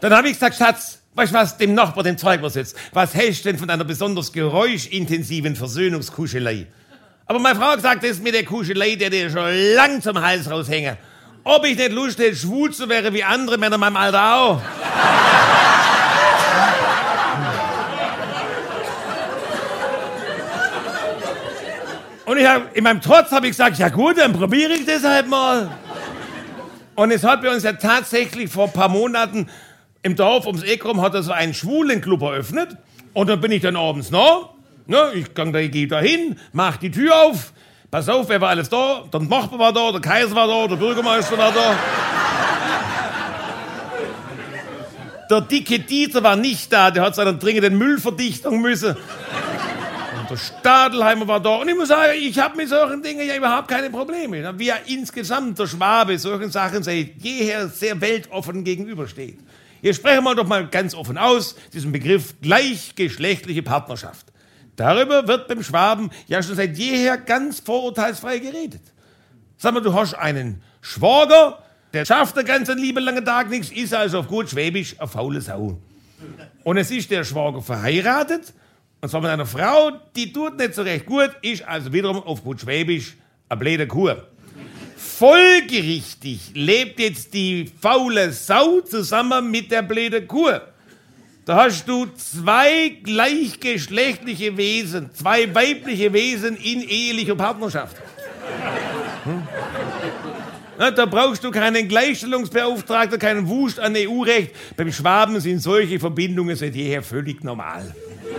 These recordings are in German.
Dann habe ich gesagt, Schatz, weißt du was, dem Nachbar, dem Zeugwurst, was hältst du denn von einer besonders geräuschintensiven Versöhnungskuschelei? Aber meine Frau hat gesagt, das mit der Kuschelei, der dir schon lang zum Hals raushängen. Ob ich nicht Lust hätte, schwul zu werden wie andere Männer in meinem Alter auch. Und in meinem Trotz habe ich gesagt, ja gut, dann probiere ich das halt mal. Und es hat bei uns ja tatsächlich vor ein paar Monaten im Dorf ums Eck rum hat er so einen Schwulenclub eröffnet. Und dann bin ich dann abends noch. Ne, ich gehe da hin, mach die Tür auf. Pass auf, wer war alles da? Der Nachbar war da, der Kaiser war da, der Bürgermeister war da. Der dicke Dieter war nicht da, der hat seiner dringenden Müllverdichtung müssen. Und der Stadelheimer war da. Und ich muss sagen, ich habe mit solchen Dingen ja überhaupt keine Probleme. Wie er insgesamt, der Schwabe, solchen Sachen seit jeher sehr weltoffen gegenübersteht. Hier sprechen wir doch mal ganz offen aus, diesen Begriff gleichgeschlechtliche Partnerschaft. Darüber wird beim Schwaben ja schon seit jeher ganz vorurteilsfrei geredet. Sag mal, du hast einen Schwager, der schafft den ganzen lieben langen Tag nichts, ist also auf gut Schwäbisch eine faule Sau. Und es ist der Schwager verheiratet, und zwar mit einer Frau, die tut nicht so recht gut, ist also wiederum auf gut Schwäbisch eine blöde Kuh. Folgerichtig lebt jetzt die faule Sau zusammen mit der blöden Kuh. Da hast du zwei gleichgeschlechtliche Wesen, zwei weibliche Wesen in ehelicher Partnerschaft. Na, da brauchst du keinen Gleichstellungsbeauftragten, keinen Wust an EU-Recht. Beim Schwaben sind solche Verbindungen seit jeher völlig normal.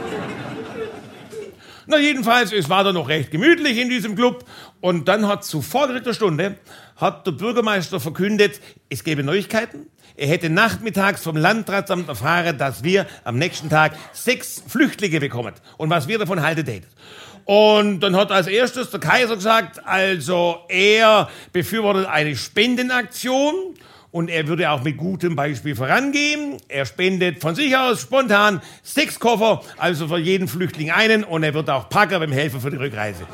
Na jedenfalls, es war da noch recht gemütlich in diesem Club. Und dann hat zu vorgerückter Stunde hat der Bürgermeister verkündet, es gäbe Neuigkeiten. Er hätte nachmittags vom Landratsamt erfahren, dass wir am nächsten Tag 6 Flüchtlinge bekommen. Und was wir davon halten täten. Und dann hat als erstes der Kaiser gesagt, also er befürwortet eine Spendenaktion. Und er würde auch mit gutem Beispiel vorangehen. Er spendet von sich aus spontan 6 Koffer, also für jeden Flüchtling einen. Und er wird auch packen beim Helfen für die Rückreise.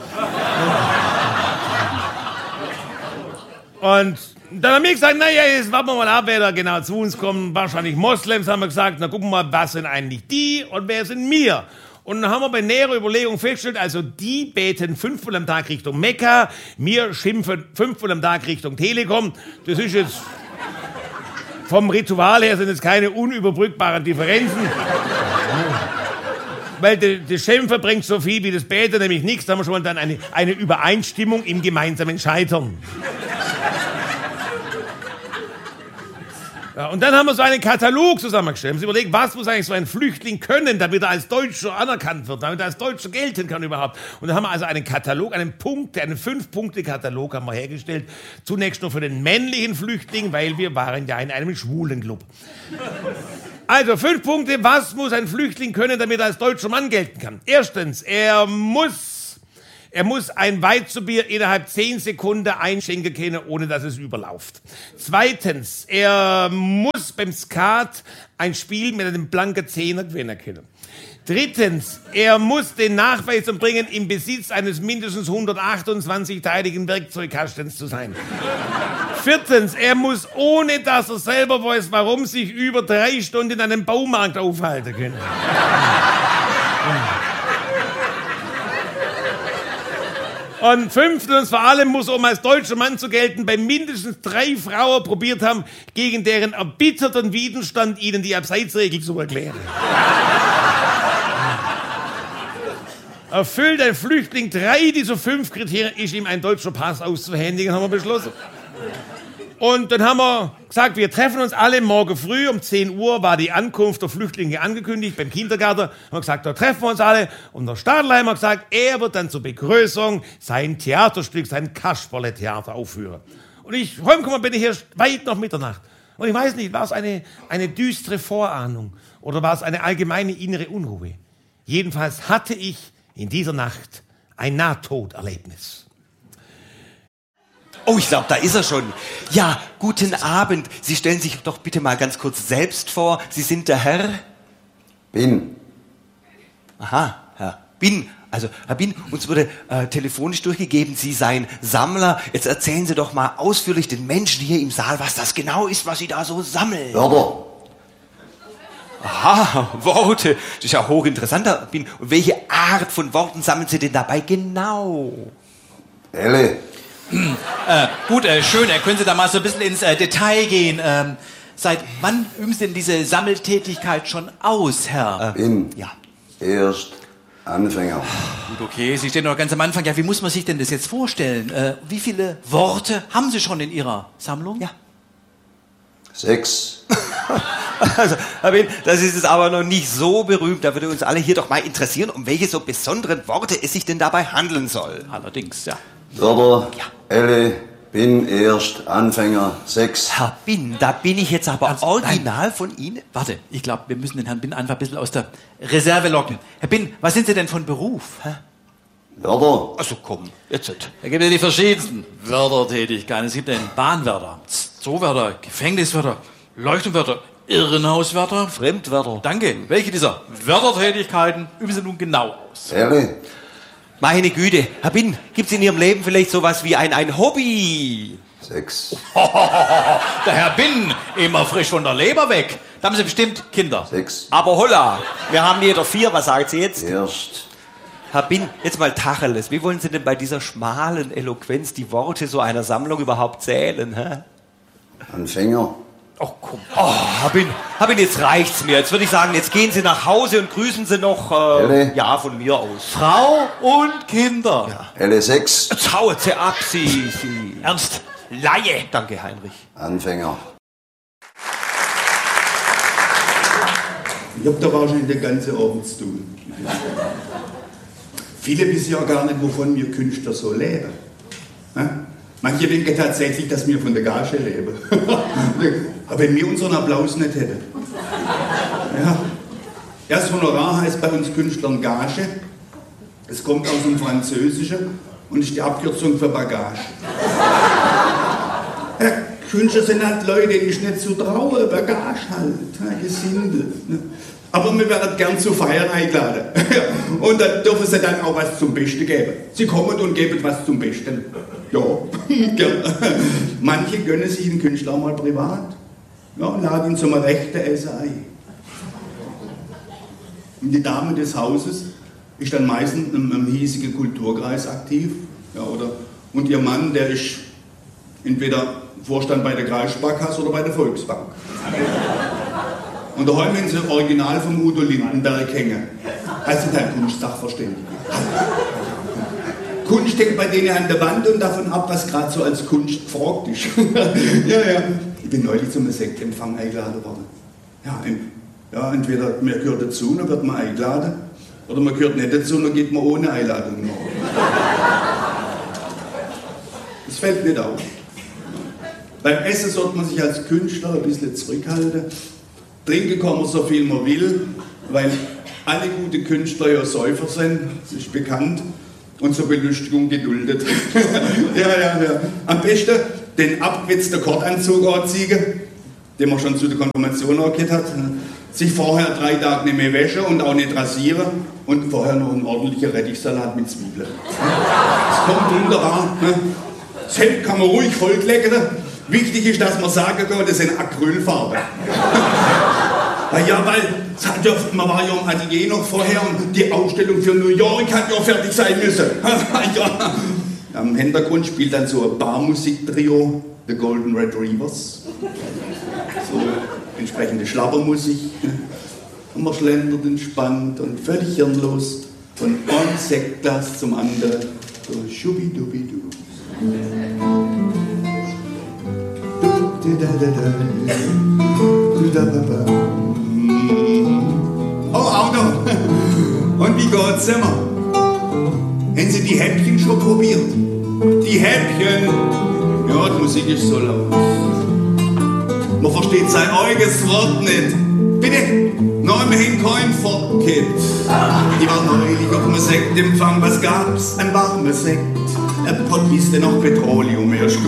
Und dann haben wir gesagt, naja, jetzt warten wir mal ab, wer da genau zu uns kommt. Wahrscheinlich Moslems, haben wir gesagt. Na, gucken wir mal, was sind eigentlich die und wer sind wir? Und dann haben wir bei näherer Überlegung festgestellt, also die beten 5-mal am Tag Richtung Mekka, wir schimpfen 5-mal am Tag Richtung Telekom. Das ist jetzt, vom Ritual her sind es keine unüberbrückbaren Differenzen. Weil das Schimpfen bringt so viel wie das Beten, nämlich nichts. Da haben wir schon mal dann eine Übereinstimmung im gemeinsamen Scheitern. Ja, und dann haben wir so einen Katalog zusammengestellt. Wir haben uns überlegt, was muss eigentlich so ein Flüchtling können, damit er als Deutscher anerkannt wird, damit er als Deutscher gelten kann überhaupt. Und dann haben wir also einen Katalog, einen 5-Punkte-Katalog haben wir hergestellt. Zunächst nur für den männlichen Flüchtling, weil wir waren ja in einem Schwulenclub. Also 5 Punkte, was muss ein Flüchtling können, damit er als deutscher Mann gelten kann? Erstens, er muss ein Weizenbier innerhalb 10 Sekunden einschenken können, ohne dass es überläuft. Zweitens, er muss beim Skat ein Spiel mit einem blanken Zehner gewinnen können. Drittens, er muss den Nachweis erbringen, im Besitz eines mindestens 128-teiligen Werkzeugkastens zu sein. Viertens, er muss, ohne dass er selber weiß, warum, sich über 3 Stunden in einem Baumarkt aufhalten können. Und 5. vor allem muss er, um als deutscher Mann zu gelten, bei mindestens 3 Frauen probiert haben, gegen deren erbitterten Widerstand ihnen die Abseitsregel zu erklären. Erfüllt ein Flüchtling 3 dieser 5 Kriterien, ist ihm ein deutscher Pass auszuhändigen, haben wir beschlossen. Und dann haben wir gesagt, wir treffen uns alle morgen früh um 10 Uhr, war die Ankunft der Flüchtlinge angekündigt beim Kindergarten. Haben wir gesagt, da treffen wir uns alle. Und der Stadelheimer hat gesagt, er wird dann zur Begrüßung sein Theaterstück, sein Kasperle-Theater aufführen. Und heimgekommen bin ich erst weit nach Mitternacht. Und ich weiß nicht, war es eine düstere Vorahnung oder war es eine allgemeine innere Unruhe? Jedenfalls hatte ich in dieser Nacht ein Nahtoderlebnis. Oh, ich glaube, da ist er schon. Ja, guten Abend. Sie stellen sich doch bitte mal ganz kurz selbst vor. Sie sind der Herr? Bin. Aha, Herr Bin. Also, Herr Bin, uns wurde telefonisch durchgegeben, Sie seien Sammler. Jetzt erzählen Sie doch mal ausführlich den Menschen hier im Saal, was das genau ist, was Sie da so sammeln. Wörter. Aha, Worte. Das ist ja hochinteressant, Herr Bin. Und welche Art von Worten sammeln Sie denn dabei genau? Elle. Gut, schön. Können Sie da mal so ein bisschen ins Detail gehen? Seit wann üben Sie denn diese Sammeltätigkeit schon aus, Herr? Bin Ja. erst Anfänger. Gut, okay, Sie stehen noch ganz am Anfang. Ja, wie muss man sich denn das jetzt vorstellen? Wie viele Worte haben Sie schon in Ihrer Sammlung? Ja. 6. Also, Herr Bin, das ist jetzt aber noch nicht so berühmt. Da würde uns alle hier doch mal interessieren, um welche so besonderen Worte es sich denn dabei handeln soll. Allerdings, ja. Wörter. Ja. Elle. Bin erst Anfänger. 6. Herr Bin, da bin ich jetzt aber Also, original von Ihnen. Warte, ich glaube, wir müssen den Herrn Bin einfach ein bisschen aus der Reserve locken. Herr Bin, was sind Sie denn von Beruf? Wörter. Also komm, jetzt. Da gibt es die verschiedensten Wörtertätigkeiten. Es gibt den Bahnwärter, Zoowärter, Gefängniswärter, Leuchtturmwärter, Irrenhauswärter. Fremdwörter. Danke. Welche dieser Wörtertätigkeiten üben Sie nun genau aus? Elle. Meine Güte, Herr Bin, gibt's in Ihrem Leben vielleicht sowas wie ein Hobby? 6. Der Herr Bin, immer frisch von der Leber weg. Da haben Sie bestimmt Kinder. 6. Aber holla, wir haben jeder 4, was sagt Sie jetzt? Erst. Herr Bin, jetzt mal Tacheles. Wie wollen Sie denn bei dieser schmalen Eloquenz die Worte so einer Sammlung überhaupt zählen? Hä? Anfänger. Oh, komm. Oh, Herr Bin, jetzt reicht's mir. Jetzt würde ich sagen, jetzt gehen Sie nach Hause und grüßen Sie noch, Elle. ja, von mir aus. Frau und Kinder. Ja. Elle. 6. Jetzt hauen Sie ab, Sie. Ernst, Laie. Danke, Heinrich. Anfänger. Ich hab da wahrscheinlich den ganzen Abend zu tun. Viele wissen ja gar nicht, wovon wir Künstler so leben. Manche denken tatsächlich, dass wir von der Gage leben. Aber wenn wir unseren Applaus nicht hätten. Ja. Das Honorar heißt bei uns Künstlern Gage. Es kommt aus dem Französischen und ist die Abkürzung für Bagage. Ja, Künstler sind halt Leute, die ist nicht zu trauen, Bagage halt, ja, Gesindel. Ne? Aber wir werden gern zu Feiern eingeladen. Und da dürfen sie dann auch was zum Besten geben. Sie kommen und geben was zum Besten. Ja, gern. Manche gönnen sich einen Künstler mal privat. Ja, laden ihn zum rechten Essen ein. Und die Dame des Hauses ist dann meistens im hiesigen Kulturkreis aktiv. Ja, und ihr Mann, der ist entweder Vorstand bei der Kreissparkasse oder bei der Volksbank. Und daheim haben sie ein Original vom Udo Lindenberg hängen. Also kein Kunstsachverständiger. Kunst hängt bei denen an der Wand und davon ab, was gerade so als Kunst gefragt ist. Ja. Ich bin neulich zum Sektempfang eingeladen worden. Ja, entweder man gehört dazu, dann wird man eingeladen, oder man gehört nicht dazu, dann geht man ohne Einladung nach. Das fällt nicht auf. Beim Essen sollte man sich als Künstler ein bisschen zurückhalten. Trinken kann man so viel man will, weil alle gute Künstler ja Säufer sind, das ist bekannt, und zur Belustigung geduldet. Ja. Am besten den abgewetzten Kordanzug anziehen, den man schon zu der Konfirmation angehört hat. Sich vorher 3 Tage nicht mehr waschen und auch nicht rasieren und vorher noch ein ordentlicher Rettichsalat mit Zwiebeln. Das kommt wunderbar. Ne? Das Hemd kann man ruhig vollklecken. Wichtig ist, dass man sagen kann, das sind Acrylfarben. Ja, weil man war ja im Atelier noch vorher und die Ausstellung für New York hat ja fertig sein müssen. Ja. Am Hintergrund spielt dann so ein Barmusiktrio, The Golden Retrievers. So entsprechende Schlappermusik. Und man schlendert entspannt und völlig hirnlos von einem Sektglas zum anderen. So schubidubidu. Oh, Auto! Und wie geht's immer? Haben Sie die Häppchen schon probiert? Die Häppchen! Ja, die Musik ist so laut. Man versteht sein eigenes Wort nicht. Bitte, noch immerhin kein Fortkind. Ich war neulich auf einem Sektempfang, was gab's? Ein warmer Sekt. Ein Pott ist noch Petroleum, erst